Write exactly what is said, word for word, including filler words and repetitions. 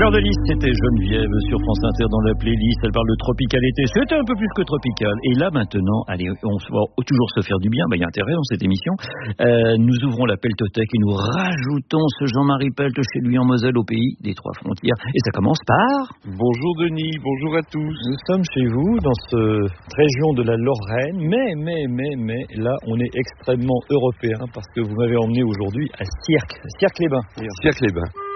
Fleur de Lys, c'était Geneviève sur France Inter dans la playlist. Elle parle de tropicalité. C'était un peu plus que tropical. Et là, maintenant, allez, on va toujours se faire du bien. Ben, il y a intérêt dans cette émission. Euh, nous ouvrons la Peltothèque et nous rajoutons ce Jean-Marie Pelt chez lui en Moselle, au pays des trois frontières. Et ça commence par... Bonjour Denis, bonjour à tous. Nous sommes chez vous, dans cette région de la Lorraine. Mais, mais, mais, mais, là, on est extrêmement européen parce que vous m'avez emmené aujourd'hui à Sierck. Sierck-les-Bains. Sierck-les-Bains.